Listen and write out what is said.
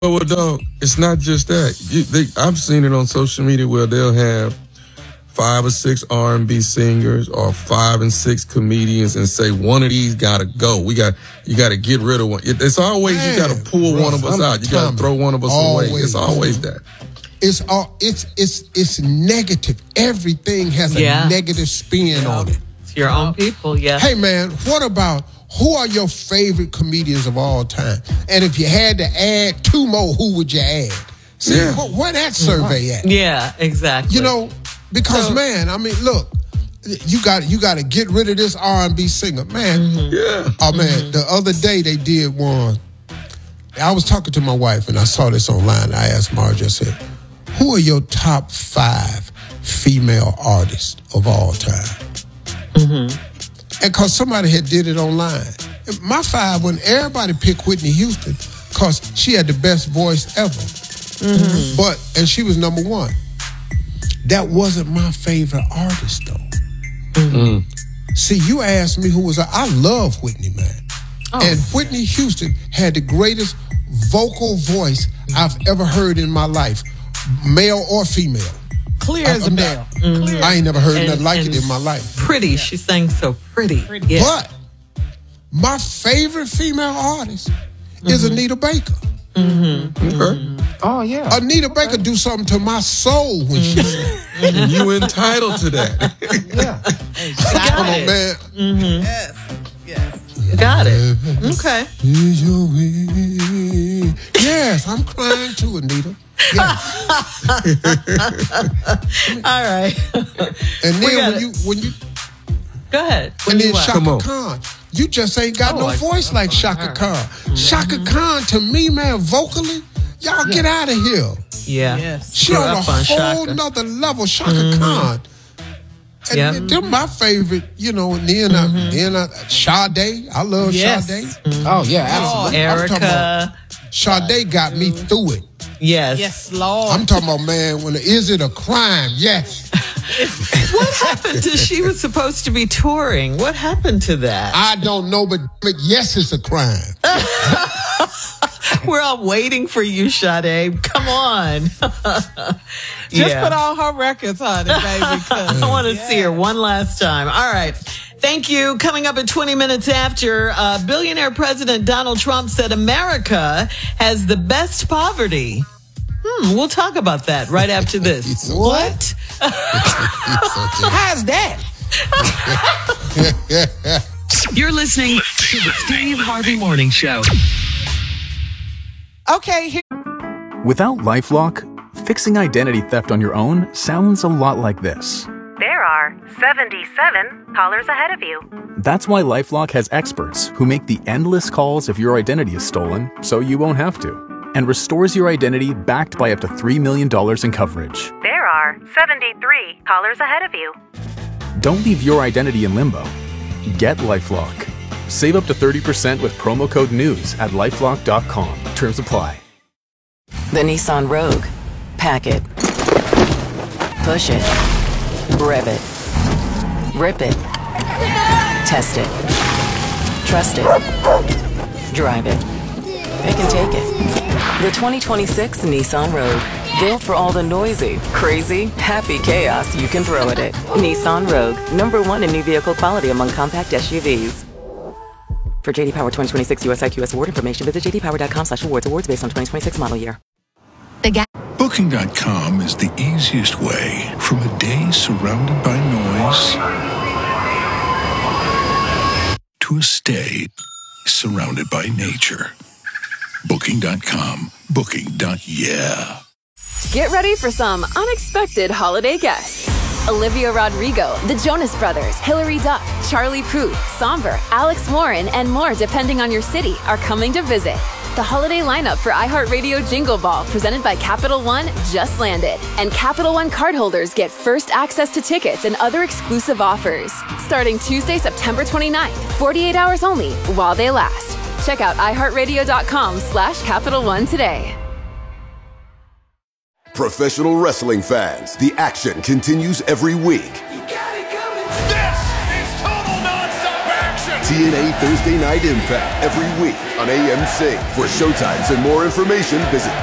Well, dog, it's not just that. I've seen it on social media where they'll have 5 or 6 R&B singers or 5 and 6 comedians and say one of these gotta go. You gotta get rid of one. It's always you gotta pull one of us out. You gotta throw one of us away. It's always that. It's negative. Everything has a negative spin on it. It's your own people, yeah. Hey man, what about who are your favorite comedians of all time? And if you had to add 2 more, who would you add? See, where that survey at? Yeah, exactly. You know, because man, I mean, look, you got to get rid of this R&B singer, man. Yeah. Oh man, the other day they did one. I was talking to my wife and I saw this online. I asked Marge, I said, who are your top 5 female artists of all time? And because somebody had did it online. And my 5, when everybody picked Whitney Houston, because she had the best voice ever. And she was number 1. That wasn't my favorite artist, though. See, you asked me who was I love Whitney, man. And Whitney Houston had the greatest vocal voice I've ever heard in my life, male or female. Clear as a bell. I ain't never heard nothing like it in my life. Pretty. She sang so pretty. Yeah. But my favorite female artist is Anita Baker. Oh, yeah. Anita Baker do something to my soul when she sings. And you entitled to that. Come on, man. Yes. Got it. Okay. Yes, I'm crying too, Anita. Yes. All right. And then when you go ahead. And then Shaka Khan. You just ain't got no voice like Shaka Khan. Shaka Khan, to me, man, vocally, y'all get out of here. Yeah. Yes. She on a whole nother level, Shaka Khan. And they're my favorite, you know, and then Sade. I love Sade. Oh, yeah, absolutely. Erica. Sade got me through it. Yes. Yes, Lord. I'm talking about, man, is it a crime? Yes. What happened to she was supposed to be touring? What happened to that? I don't know, but yes, it's a crime. We're all waiting for you, Sade. Come on. Just put on her records, honey, baby. I want to see her one last time. All right. Thank you. Coming up at 20 minutes after, billionaire President Donald Trump said America has the best poverty. We'll talk about that right after this. What? How's that? You're listening to the Steve Harvey Morning Show. Okay. Without LifeLock, fixing identity theft on your own sounds a lot like this. There are 77 callers ahead of you. That's why LifeLock has experts who make the endless calls if your identity is stolen so you won't have to, and restores your identity backed by up to $3 million in coverage. There are 73 callers ahead of you. Don't leave your identity in limbo. Get LifeLock. Save up to 30% with promo code NEWS at LifeLock.com. Terms apply. The Nissan Rogue. Pack it. Push it. Rev it. Rip it. Test it. Trust it. Drive it. Pick and take it. The 2026 Nissan Rogue. Built for all the noisy, crazy, happy chaos you can throw at it. Nissan Rogue. #1 in new vehicle quality among compact SUVs. For JD Power 2026 US IQS award information, visit jdpower.com/awards. Awards based on 2026 model year. Booking.com is the easiest way from a day surrounded by noise to a stay surrounded by nature. Booking.com. Booking.yeah. Get ready for some unexpected holiday guests. Olivia Rodrigo, the Jonas Brothers, Hilary Duff, Charlie Puth, Somber, Alex Warren, and more depending on your city are coming to visit. The holiday lineup for iHeartRadio Jingle Ball presented by Capital One just landed. And Capital One cardholders get first access to tickets and other exclusive offers. Starting Tuesday, September 29th, 48 hours only while they last. Check out iHeartRadio.com/Capital One today. Professional wrestling fans, the action continues every week. You got it coming. This is total nonstop action. TNA Thursday Night Impact every week on AMC. For showtimes and more information, visit